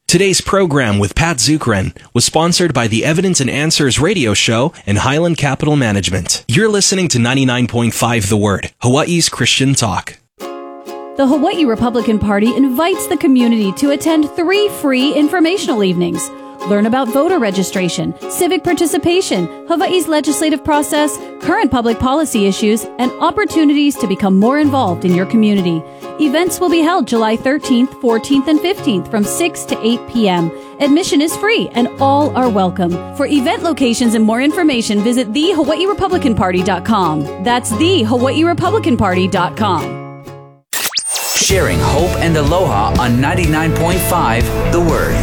Today's program with Pat Zukeran was sponsored by the Evidence and Answers radio show and Highland Capital Management. You're listening to 99.5 The Word, Hawaii's Christian talk. The Hawaii Republican Party invites the community to attend 3 free informational evenings. Learn about voter registration, civic participation, Hawaii's legislative process, current public policy issues, and opportunities to become more involved in your community. Events will be held July 13th, 14th, and 15th from 6 to 8 p.m. Admission is free and all are welcome. For event locations and more information, visit thehawaiirepublicanparty.com. That's thehawaiirepublicanparty.com. Sharing hope and aloha on 99.5 The Word.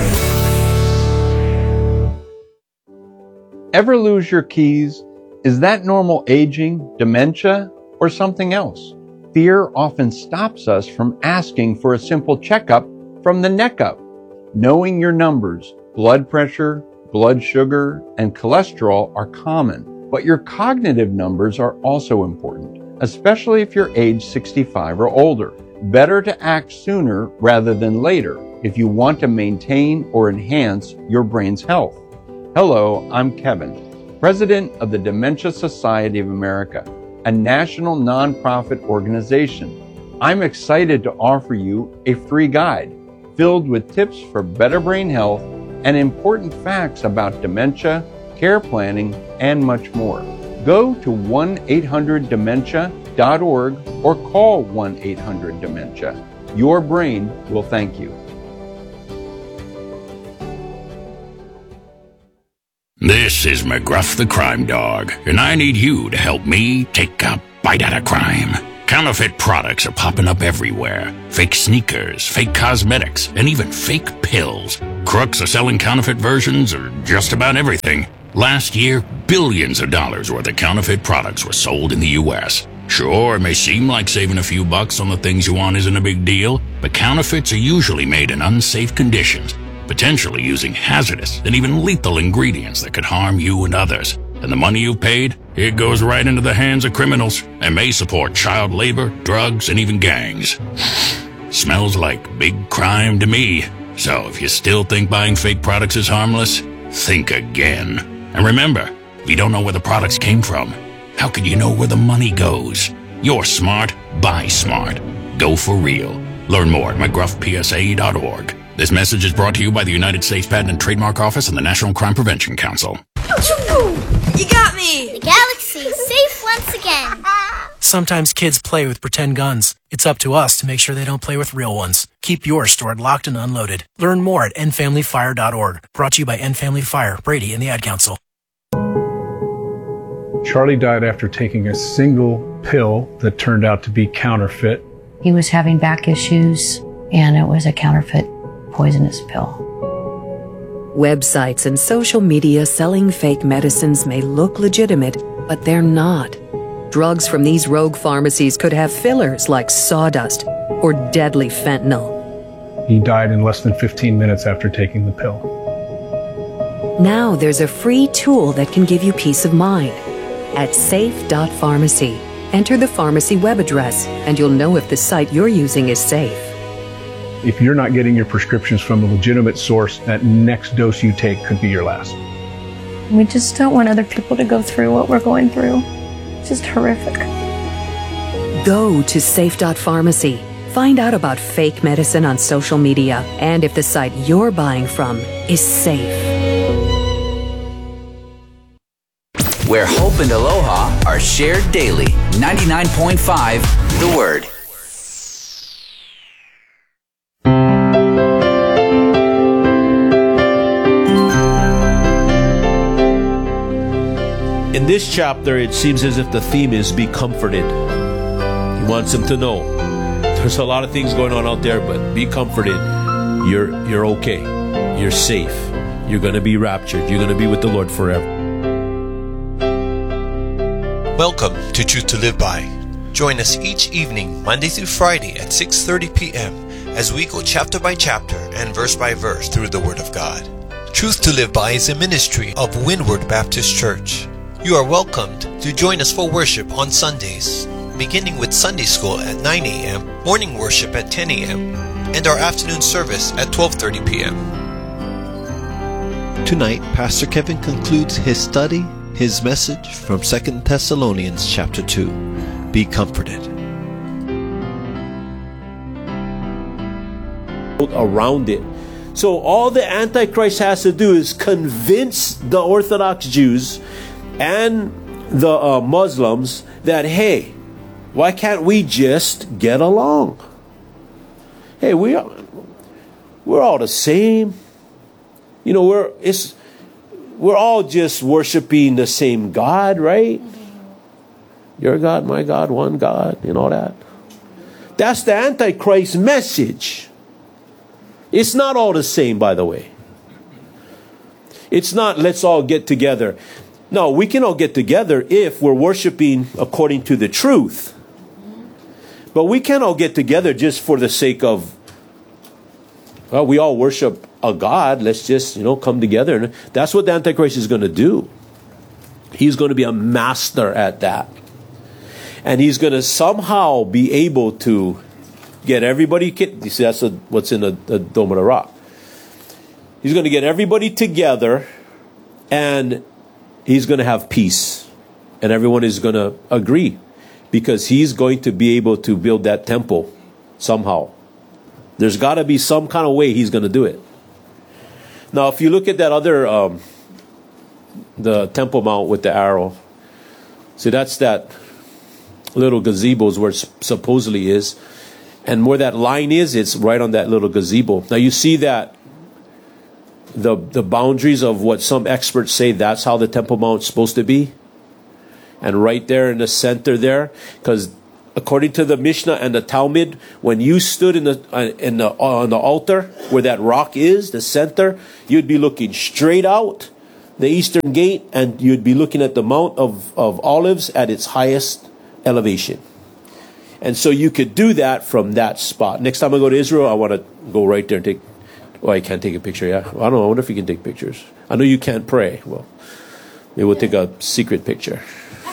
Ever lose your keys? Is that normal aging, dementia, or something else? Fear often stops us from asking for a simple checkup from the neck up. Knowing your numbers, blood pressure, blood sugar, and cholesterol are common, but your cognitive numbers are also important, especially if you're age 65 or older. Better to act sooner rather than later if you want to maintain or enhance your brain's health. Hello, I'm Kevin, President of the Dementia Society of America, a national nonprofit organization. I'm excited to offer you a free guide filled with tips for better brain health and important facts about dementia, care planning, and much more. Go to 1-800-DEMENTIA.org or call 1-800-DEMENTIA. Your brain will thank you. This is McGruff the Crime Dog, and I need you to help me take a bite out of crime. Counterfeit products are popping up everywhere. Fake sneakers, fake cosmetics, and even fake pills. Crooks are selling counterfeit versions of just about everything. Last year, billions of dollars worth of counterfeit products were sold in the U.S. Sure, it may seem like saving a few bucks on the things you want isn't a big deal, but counterfeits are usually made in unsafe conditions, potentially using hazardous and even lethal ingredients that could harm you and others. And the money you've paid, it goes right into the hands of criminals and may support child labor, drugs, and even gangs. Smells like big crime to me. So if you still think buying fake products is harmless, think again. And remember, if you don't know where the products came from, how can you know where the money goes? You're smart, buy smart. Go for real. Learn more at mcgruffpsa.org. This message is brought to you by the United States Patent and Trademark Office and the National Crime Prevention Council. You got me! The galaxy is safe once again. Sometimes kids play with pretend guns. It's up to us to make sure they don't play with real ones. Keep yours stored locked and unloaded. Learn more at endfamilyfire.org. Brought to you by End Family Fire, Brady, and the Ad Council. Charlie died after taking a single pill that turned out to be counterfeit. He was having back issues, and it was a counterfeit poisonous pill. Websites and social media selling fake medicines may look legitimate, but they're not. Drugs from these rogue pharmacies could have fillers like sawdust or deadly fentanyl. He died in less than 15 minutes after taking the pill. Now there's a free tool that can give you peace of mind. At safe.pharmacy, enter the pharmacy web address and you'll know if the site you're using is safe. If you're not getting your prescriptions from a legitimate source, that next dose you take could be your last. We just don't want other people to go through what we're going through. It's just horrific. Go to safe.pharmacy. Find out about fake medicine on social media and if the site you're buying from is safe. Where hope and aloha are shared daily. 99.5 The Word. In this chapter, it seems as if the theme is be comforted. He wants them to know there's a lot of things going on out there, but be comforted. You're okay. You're safe. You're going to be raptured. You're going to be with the Lord forever. Welcome to Truth to Live By. Join us each evening, Monday through Friday at 6:30 p.m. as we go chapter by chapter and verse by verse through the Word of God. Truth to Live By is a ministry of Windward Baptist Church. You are welcomed to join us for worship on Sundays, beginning with Sunday school at 9 a.m., morning worship at 10 a.m., and our afternoon service at 12:30 p.m. Tonight, Pastor Kevin concludes his message from 2 Thessalonians chapter 2. Be comforted. Around it. So all the Antichrist has to do is convince the Orthodox Jews and the Muslims that, hey, why can't we just get along? Hey, we're all the same. You know, we're all just worshiping the same God, right? Your God, my God, one God, and all that. That's the Antichrist message. It's not all the same, by the way. It's not, let's all get together. No, we can all get together if we're worshiping according to the truth. But we can't all get together just for the sake of, well, we all worship a God. Let's just, come together. And that's what the Antichrist is going to do. He's going to be a master at that. And he's going to somehow be able to get everybody. You see, that's what's in the Dome of the Rock. He's going to get everybody together, and he's going to have peace, and everyone is going to agree, because he's going to be able to build that temple somehow. There's got to be some kind of way he's going to do it. Now, if you look at that other, the Temple Mount with the arrow, see, that's that little gazebo is where it supposedly is. And where that line is, it's right on that little gazebo. Now, you see that the boundaries of what some experts say, that's how the Temple Mount's supposed to be. And right there in the center there, because according to the Mishnah and the Talmud, when you stood on the altar where that rock is, the center, you'd be looking straight out the eastern gate, and you'd be looking at the Mount of Olives at its highest elevation. And so you could do that from that spot. Next time I go to Israel, I want to go right there and take... Well, I can't take a picture, yeah? I don't know. I wonder if you can take pictures. I know you can't pray. Well, maybe we'll take a secret picture.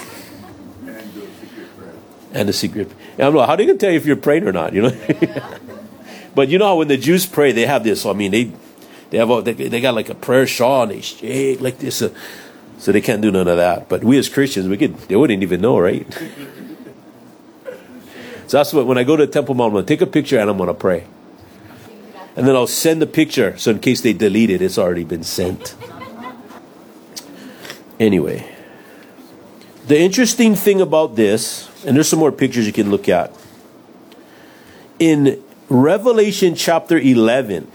And a secret... And I'm like, how are you going to tell you if you're praying or not, But you know how when the Jews pray, they have this... I mean, they got like a prayer shawl, and they shake like this. So they can't do none of that. But we as Christians, they wouldn't even know, right? So that's what, when I go to Temple Mount, I'm going to take a picture and I'm going to pray. And then I'll send the picture, so in case they delete it, it's already been sent. Anyway. The interesting thing about this, and there's some more pictures you can look at. In Revelation chapter 11,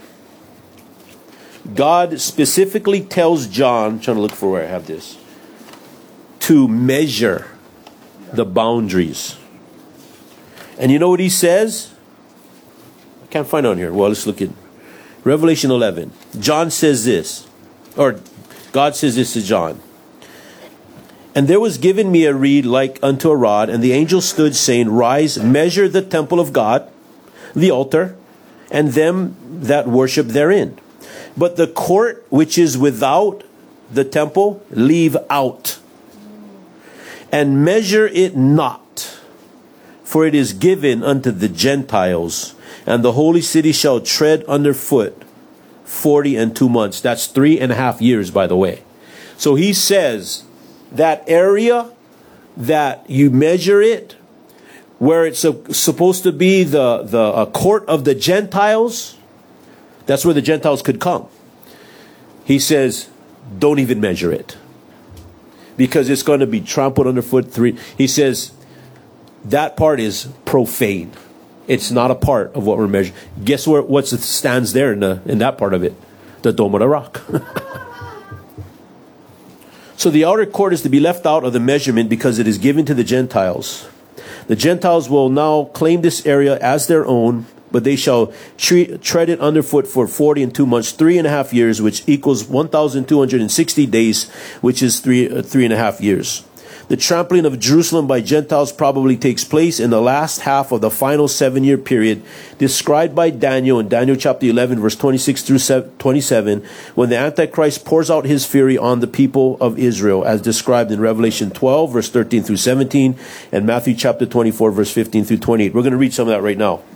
God specifically tells John, I'm trying to look for where I have this, to measure the boundaries. And you know what he says? I can't find it on here. Well, let's look at Revelation 11. John says this, or God says this to John. And there was given me a reed like unto a rod, and the angel stood, saying, Rise, measure the temple of God, the altar, and them that worship therein. But the court which is without the temple, leave out, and measure it not. For it is given unto the Gentiles, and the holy city shall tread underfoot 42 months. That's 3.5 years, by the way. So he says that area that you measure it, where it's supposed to be the court of the Gentiles, that's where the Gentiles could come. He says, don't even measure it, because it's going to be trampled underfoot. He says, that part is profane. It's not a part of what we're measuring. Guess what stands there in that part of it? The Dome of the Rock. So the outer court is to be left out of the measurement because it is given to the Gentiles. The Gentiles will now claim this area as their own, but they shall tread it underfoot for 42 months, 3.5 years, which equals 1,260 days, which is 3.5 years. The trampling of Jerusalem by Gentiles probably takes place in the last half of the final 7-year period described by Daniel in Daniel chapter 11, verse 26 through 27, when the Antichrist pours out his fury on the people of Israel, as described in Revelation 12, verse 13 through 17, and Matthew chapter 24, verse 15 through 28. We're going to read some of that right now.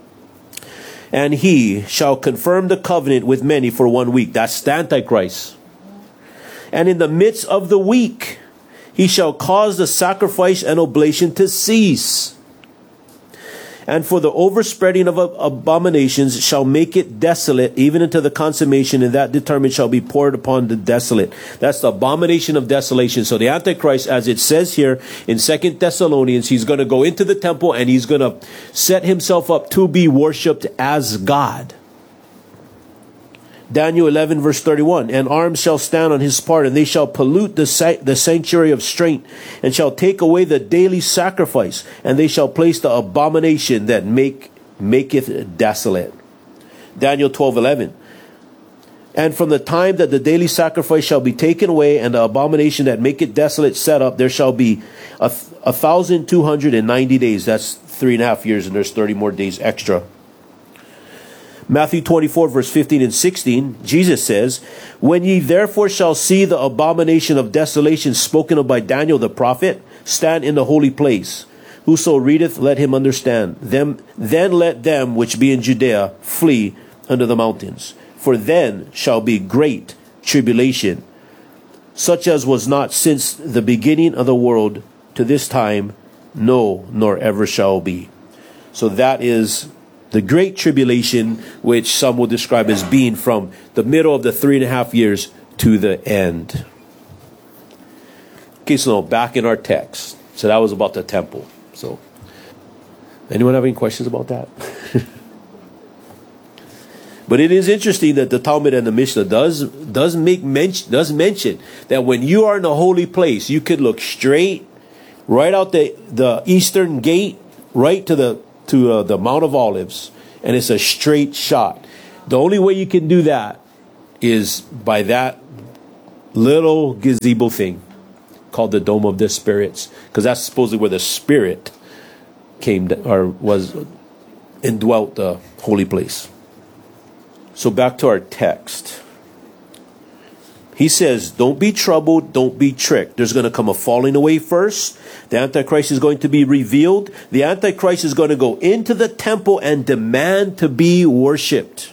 And he shall confirm the covenant with many for 1 week. That's the Antichrist. And in the midst of the week, he shall cause the sacrifice and oblation to cease. And for the overspreading of abominations shall make it desolate, even unto the consummation, and that determined shall be poured upon the desolate. That's the abomination of desolation. So the Antichrist, as it says here in 2 Thessalonians, he's going to go into the temple and he's going to set himself up to be worshipped as God. Daniel 11 verse 31, and arms shall stand on his part, and they shall pollute the sanctuary of strength, and shall take away the daily sacrifice, and they shall place the abomination that maketh desolate. Daniel 12:11, and from the time that the daily sacrifice shall be taken away, and the abomination that maketh desolate set up, there shall be 1,290 days. That's 3.5 years, and there's 30 more days extra. Matthew 24 verse 15 and 16, Jesus says, when ye therefore shall see the abomination of desolation spoken of by Daniel the prophet, stand in the holy place. Whoso readeth, let him understand. Then let them which be in Judea flee unto the mountains. For then shall be great tribulation, such as was not since the beginning of the world to this time, no, nor ever shall be. So that is the great tribulation, which some will describe as being from the middle of the 3.5 years to the end. Okay, so now back in our text. So that was about the temple. So, anyone have any questions about that? But it is interesting that the Talmud and the Mishnah does mention that when you are in a holy place, you could look straight right out the eastern gate, right to the Mount of Olives, and it's a straight shot. The only way you can do that is by that little gazebo thing called the Dome of the Spirits, because that's supposedly where the Spirit was indwelt the holy place. So back to our text. He says, don't be troubled, don't be tricked. There's going to come a falling away first. The Antichrist is going to be revealed. The Antichrist is going to go into the temple and demand to be worshipped.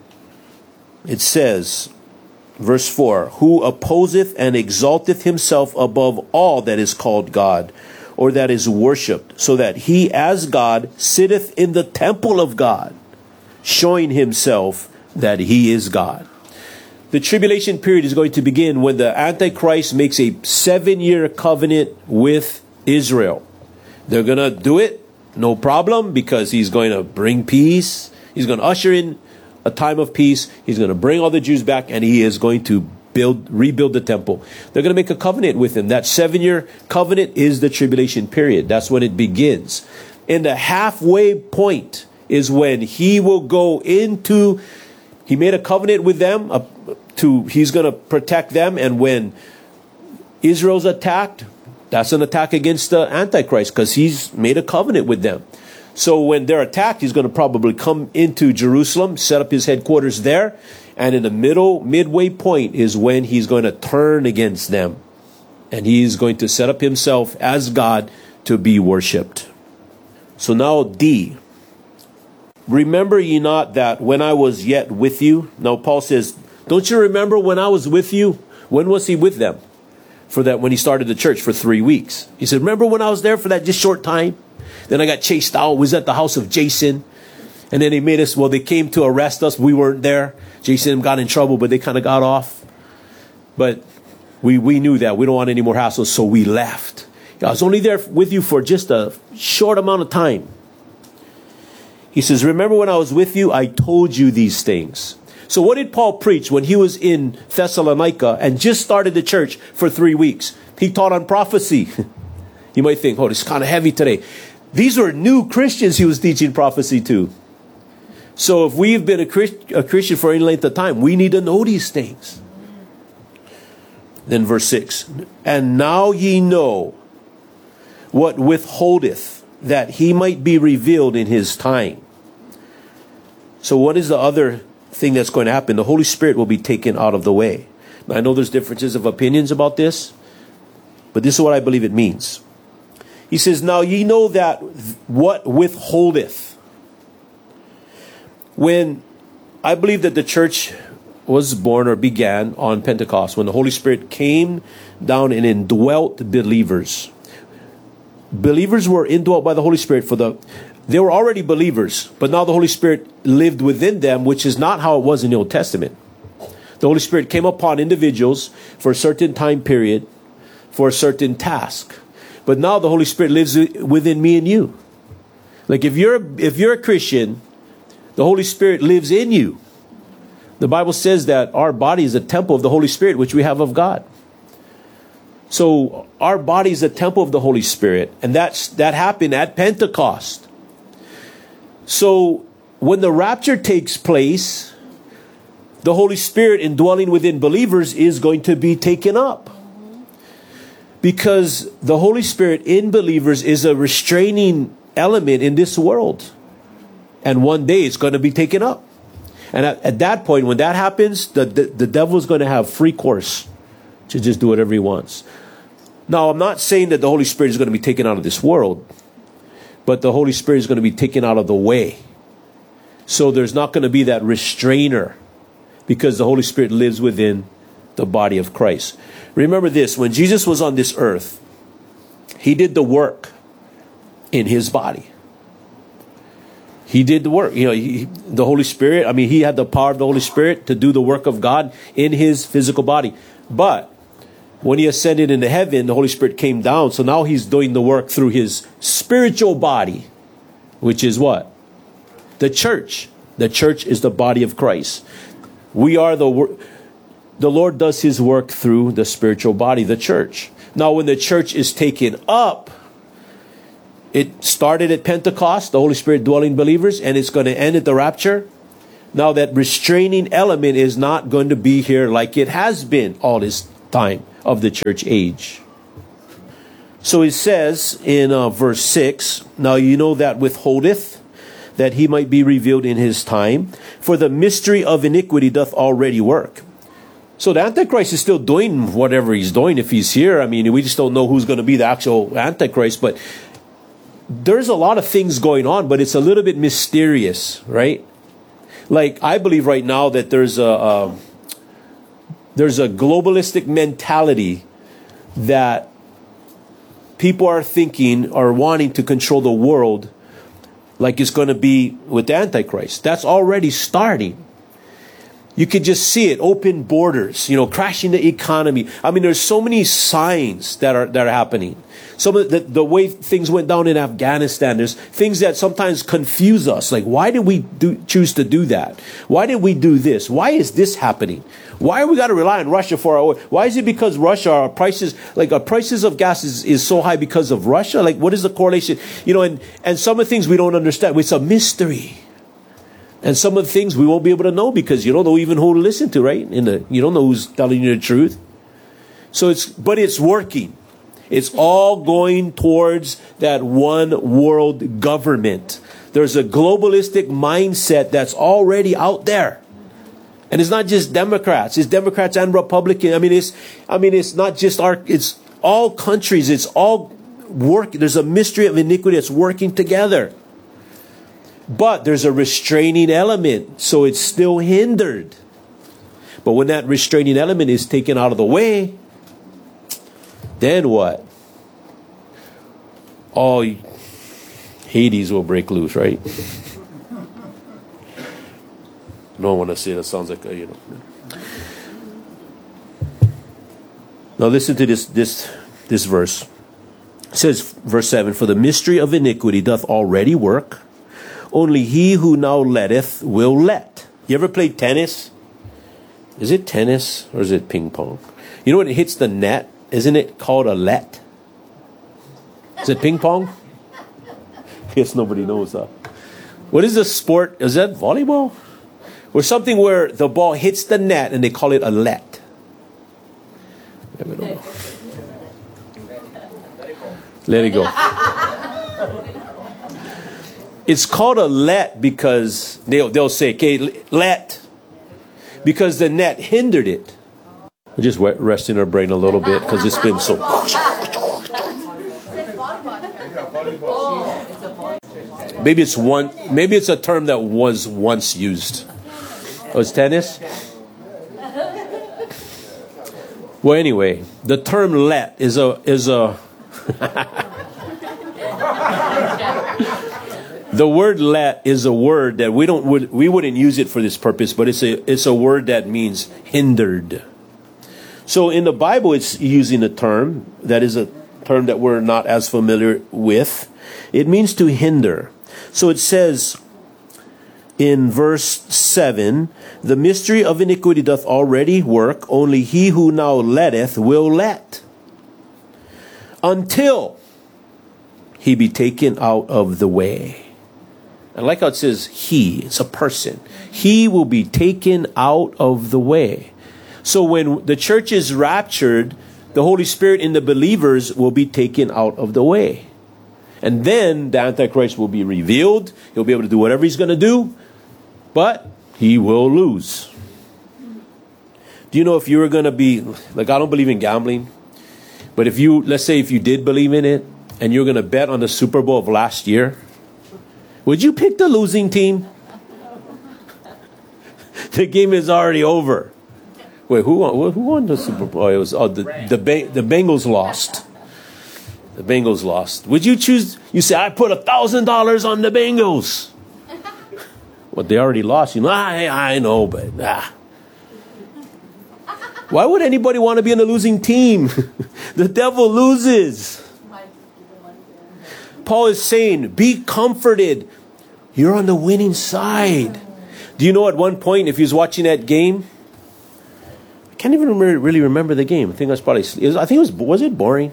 It says, verse 4, who opposeth and exalteth himself above all that is called God, or that is worshipped, so that he as God sitteth in the temple of God, showing himself that he is God. The tribulation period is going to begin when the Antichrist makes a 7-year covenant with Israel. They're going to do it, no problem, because he's going to bring peace. He's going to usher in a time of peace. He's going to bring all the Jews back, and he is going to rebuild the temple. They're going to make a covenant with him. That 7-year covenant is the tribulation period. That's when it begins. In the halfway point is when he will go into, he made a covenant with them, he's going to protect them, and when Israel's attacked, that's an attack against the Antichrist, because he's made a covenant with them. So when they're attacked, he's going to probably come into Jerusalem, set up his headquarters there, and in the midway point is when he's going to turn against them, and he's going to set up himself as God to be worshipped. So now D. Remember ye not that when I was yet with you? Now Paul says, don't you remember when I was with you? When was he with them? When he started the church for 3 weeks. He said, remember when I was there for that just short time? Then I got chased out, was at the house of Jason. And then they came to arrest us. We weren't there. Jason got in trouble, but they kind of got off. But we knew that. We don't want any more hassles, so we left. I was only there with you for just a short amount of time. He says, remember when I was with you, I told you these things. So what did Paul preach when he was in Thessalonica and just started the church for 3 weeks? He taught on prophecy. You might think, oh, this is kind of heavy today. These were new Christians he was teaching prophecy to. So if we've been a Christian for any length of time, we need to know these things. Then verse 6, and now ye know what withholdeth, that he might be revealed in his time. So what is the other thing that's going to happen? The Holy Spirit will be taken out of the way. Now, I know there's differences of opinions about this, but this is what I believe it means. He says, now ye know that what withholdeth. When I believe that the church was born or began on Pentecost, when the Holy Spirit came down and indwelt believers. Believers were indwelt by the Holy Spirit they were already believers, but now the Holy Spirit lived within them, which is not how it was in the Old Testament. The Holy Spirit came upon individuals for a certain time period, for a certain task. But now the Holy Spirit lives within me and you. Like if you're a Christian, the Holy Spirit lives in you. The Bible says that our body is a temple of the Holy Spirit, which we have of God. So our body is a temple of the Holy Spirit, and that happened at Pentecost. So when the rapture takes place, the Holy Spirit indwelling within believers is going to be taken up. Because the Holy Spirit in believers is a restraining element in this world. And one day it's going to be taken up. And at that point, when that happens, the devil is going to have free course to just do whatever he wants. Now, I'm not saying that the Holy Spirit is going to be taken out of this world, but the Holy Spirit is going to be taken out of the way. So there's not going to be that restrainer, because the Holy Spirit lives within the body of Christ. Remember this, when Jesus was on this earth, he did the work in his body. He did the work. The Holy Spirit, he had the power of the Holy Spirit to do the work of God in his physical body. But when he ascended into heaven, the Holy Spirit came down. So now he's doing the work through his spiritual body, which is what? The church. The church is the body of Christ. We are the Lord does his work through the spiritual body, the church. Now, when the church is taken up, it started at Pentecost, the Holy Spirit dwelling believers, and it's going to end at the rapture. Now, that restraining element is not going to be here like it has been all this time of the church age. So it says in verse 6, now you know that withholdeth, that he might be revealed in his time, for the mystery of iniquity doth already work. So the Antichrist is still doing whatever he's doing if he's here. We just don't know who's going to be the actual Antichrist, but there's a lot of things going on, but it's a little bit mysterious, right? Like, I believe right now that there's a globalistic mentality that people are thinking or wanting to control the world like it's going to be with the Antichrist. That's already starting. You could just see it, open borders, crashing the economy. There's so many signs that are happening. Some of the way things went down in Afghanistan, there's things that sometimes confuse us. Like, why did we choose to do that? Why did we do this? Why is this happening? Why are we got to rely on Russia for our oil? Why is it because Russia, our prices of gas is so high because of Russia? Like, what is the correlation? And some of the things we don't understand. It's a mystery. And some of the things we won't be able to know because you don't know even who to listen to, right? You don't know who's telling you the truth. But it's working. It's all going towards that one world government. There's a globalistic mindset that's already out there. And it's not just Democrats. It's Democrats and Republicans. It's not just it's all countries. It's all work. There's a mystery of iniquity that's working together. But there's a restraining element, so it's still hindered. But when that restraining element is taken out of the way, then what? Oh, Hades will break loose, right? I don't want to say that. Sounds like Now listen to this verse. It says, verse 7, for the mystery of iniquity doth already work. Only he who now letteth will let. You ever played tennis? Is it tennis or is it ping pong? You know when it hits the net, isn't it called a let? Is it ping pong? Guess nobody knows that. What is the sport? Is that volleyball? Or something where the ball hits the net and they call it a let? I don't know. Let it go. It's called a let because they'll say, okay, let. Because the net hindered it. We're just resting our brain a little bit because it's been so. Maybe it's a term that was once used. Was tennis? Well, anyway, the term let is a the word let is a word that we wouldn't use it for this purpose, but it's a word that means hindered. So in the Bible, it's using a term that is a term that we're not as familiar with. It means to hinder. So it says in verse 7, the mystery of iniquity doth already work, only he who now letteth will let, until he be taken out of the way. I like how it says he, it's a person. He will be taken out of the way. So when the church is raptured, the Holy Spirit in the believers will be taken out of the way. And then the Antichrist will be revealed. He'll be able to do whatever he's going to do, but he will lose. Do you know if you were going to be, like, I don't believe in gambling, but if you, let's say if you did believe in it, and you're going to bet on the Super Bowl of last year, would you pick the losing team? The game is already over. Wait, who won the Super Bowl? It was the Bengals lost. The Bengals lost. Would you choose? You say, I put $1,000 on the Bengals. Well, they already lost. You know, I know, but why would anybody want to be on a losing team? The devil loses. Paul is saying, be comforted. You're on the winning side. Do you know at one point, if he was watching that game, I can't even really remember the game. I think was it boring?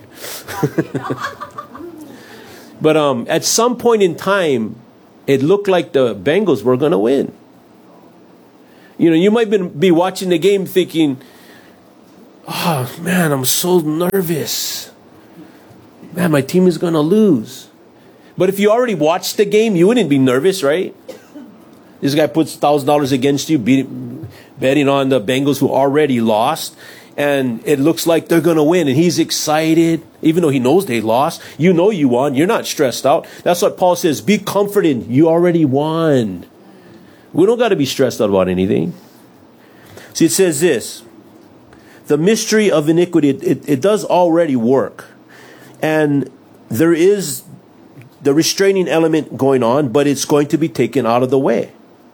But at some point in time, it looked like the Bengals were going to win. You know, you might be watching the game thinking, oh man, I'm so nervous. Man, my team is going to lose. But if you already watched the game, you wouldn't be nervous, right? This guy puts $1,000 against you, betting on the Bengals who already lost. And it looks like they're going to win. And he's excited, even though he knows they lost. You know you won. You're not stressed out. That's what Paul says. Be comforted. You already won. We don't got to be stressed out about anything. See, it says this. The mystery of iniquity, it does already work. And there is the restraining element going on, but it's going to be taken out of the way.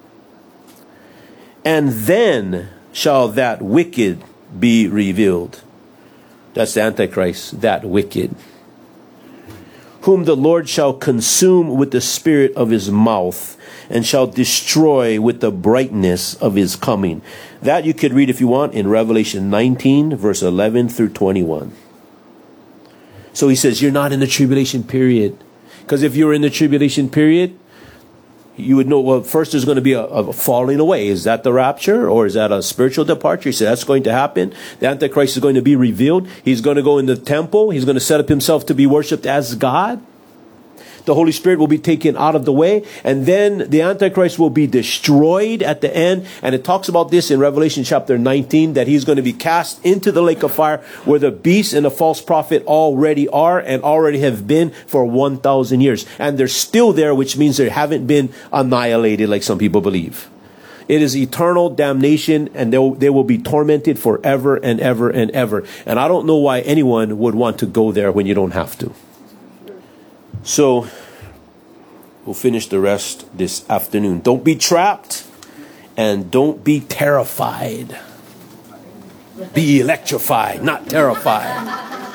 And then shall that wicked be revealed. That's the Antichrist, that wicked. Whom the Lord shall consume with the spirit of his mouth, and shall destroy with the brightness of his coming. That you could read if you want in Revelation 19, verse 11 through 21. So he says, you're not in the tribulation period. Because if you're in the tribulation period, you would know, well, first there's going to be a falling away. Is that the rapture, or is that a spiritual departure? You say that's going to happen. The Antichrist is going to be revealed. He's going to go in the temple. He's going to set up himself to be worshipped as God. The Holy Spirit will be taken out of the way, and then the Antichrist will be destroyed at the end. And it talks about this in Revelation chapter 19, that he's going to be cast into the lake of fire, where the beast and the false prophet already are and already have been for 1,000 years. And they're still there, which means they haven't been annihilated like some people believe. It is eternal damnation, and they will be tormented forever and ever and ever. And I don't know why anyone would want to go there when you don't have to. So, we'll finish the rest this afternoon. Don't be trapped, and don't be terrified. Be electrified, not terrified.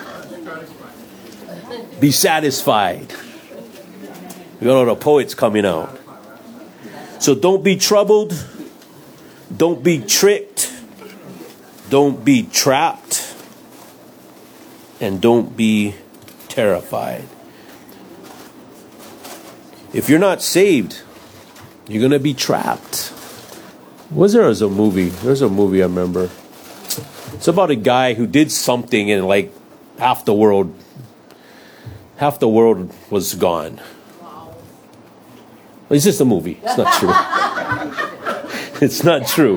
Be satisfied. You know, the poet's coming out. So don't be troubled. Don't be tricked. Don't be trapped. And don't be terrified. If you're not saved, you're going to be trapped. There's a movie I remember. It's about a guy who did something and like half the world was gone. It's just a movie. It's not true. It's not true.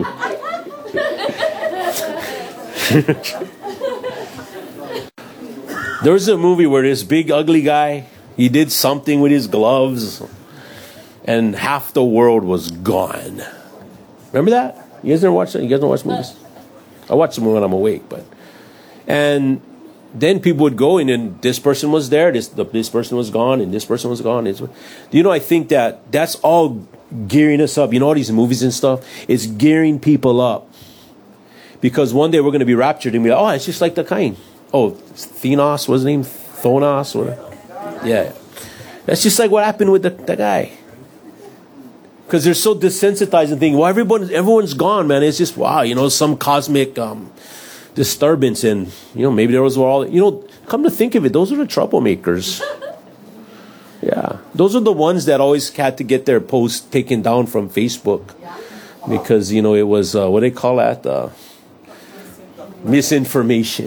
There was a movie where this big ugly guy, he did something with his gloves, and half the world was gone. Remember that? You guys never watched that? You guys don't watch movies? I watch them when I'm awake, but And then people would go in, and this person was there, this person was gone, and this person was gone. I think that's all gearing us up. All these movies and stuff, it's gearing people up. Because one day we're going to be raptured and be like, oh, it's just like the kind. Oh, Thenos, what's his name? Thonos? Yeah. That's just like what happened with the guy. Because they're so desensitized and thinking, well, everyone's gone, man. It's just, wow, some cosmic disturbance. And, maybe there was all, come to think of it, those are the troublemakers. Yeah. Those are the ones that always had to get their posts taken down from Facebook. Because, it was, what do they call that? Misinformation.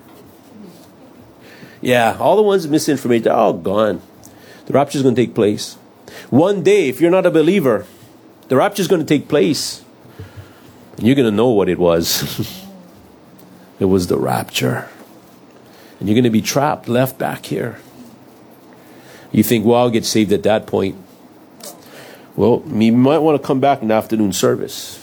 Yeah, all the ones misinformation, they're all gone. The rapture is going to take place. One day, if you're not a believer, the rapture is going to take place. And you're going to know what it was. It was the rapture. And you're going to be trapped, left back here. You think, well, I'll get saved at that point. Well, you might want to come back in the afternoon service.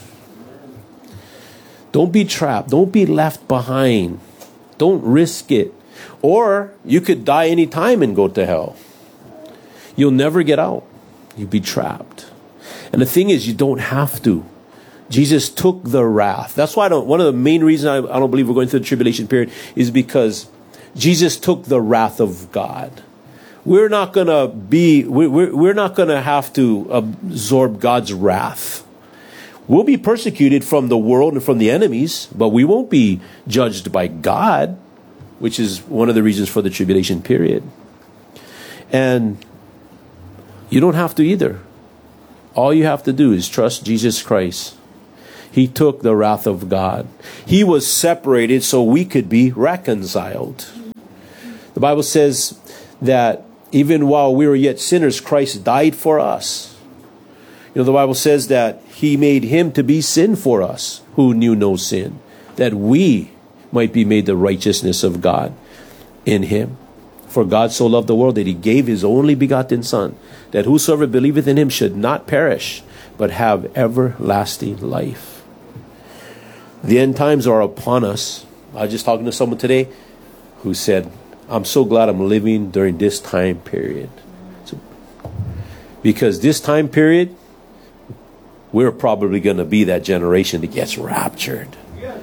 Don't be trapped. Don't be left behind. Don't risk it. Or you could die any time and go to hell. You'll never get out. You'll be trapped. And the thing is, you don't have to. Jesus took the wrath. That's why one of the main reasons I don't believe we're going through the tribulation period is because Jesus took the wrath of God. We're not going to have to absorb God's wrath. We'll be persecuted from the world and from the enemies, but we won't be judged by God, which is one of the reasons for the tribulation period. And you don't have to either. All you have to do is trust Jesus Christ. He took the wrath of God. He was separated so we could be reconciled. The Bible says that even while we were yet sinners, Christ died for us. The Bible says that He made Him to be sin for us who knew no sin, that we might be made the righteousness of God in Him. For God so loved the world that He gave His only begotten Son, that whosoever believeth in Him should not perish, but have everlasting life. The end times are upon us. I was just talking to someone today who said, I'm so glad I'm living during this time period. Because this time period, we're probably going to be that generation that gets raptured.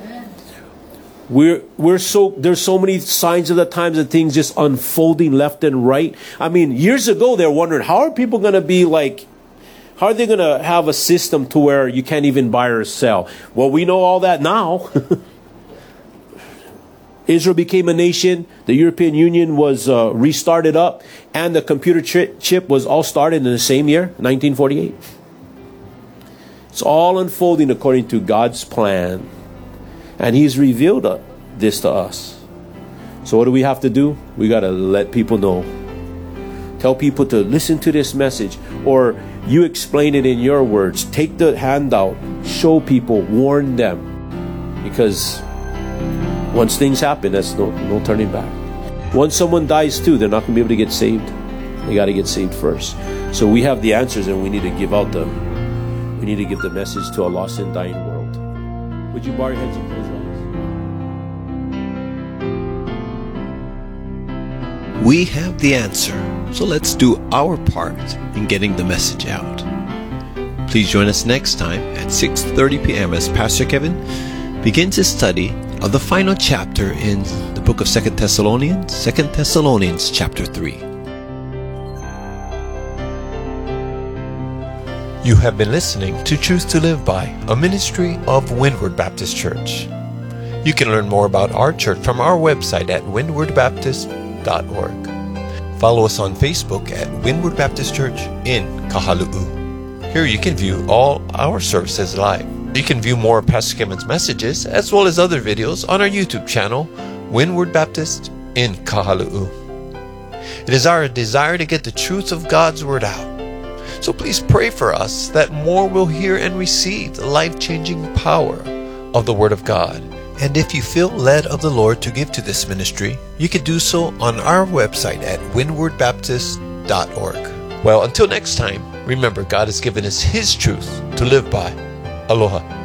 There's so many signs of the times and things just unfolding left and right. I mean, years ago, they're wondering, how are people going to be like, how are they going to have a system to where you can't even buy or sell? Well, we know all that now. Israel became a nation. The European Union was restarted up. And the computer chip was all started in the same year, 1948. It's all unfolding according to God's plan. And He's revealed this to us. So what do we have to do? We got to let people know. Tell people to listen to this message. Or you explain it in your words. Take the handout. Show people. Warn them. Because once things happen, there's no turning back. Once someone dies too, they're not going to be able to get saved. They got to get saved first. So we have the answers, and we need to give out we need to give the message to a lost and dying world. Would you bow your heads and close your eyes? We have the answer, so let's do our part in getting the message out. Please join us next time at 6:30 p.m. as Pastor Kevin begins his study of the final chapter in the book of 2 Thessalonians chapter 3. You have been listening to Truth to Live By, a ministry of Windward Baptist Church. You can learn more about our church from our website at windwardbaptist.org. Follow us on Facebook at Windward Baptist Church in Kahalu'u. Here you can view all our services live. You can view more of Pastor Kevin's messages as well as other videos on our YouTube channel, Windward Baptist in Kahalu'u. It is our desire to get the truth of God's Word out. So please pray for us that more will hear and receive the life-changing power of the Word of God. And if you feel led of the Lord to give to this ministry, you can do so on our website at windwardbaptist.org. Well, until next time, remember God has given us His truth to live by. Aloha.